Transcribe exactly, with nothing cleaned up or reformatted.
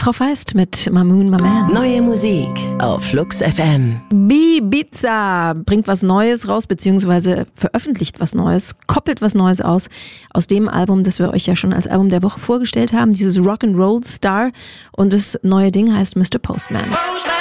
Frau Feist mit Mamoon My Man. Neue Musik auf Flux F M. Ibiza bringt was Neues raus, beziehungsweise veröffentlicht was Neues, koppelt was Neues aus, aus dem Album, das wir euch ja schon als Album der Woche vorgestellt haben, dieses Rock'n'Roll Star, und das neue Ding heißt Mister Postman.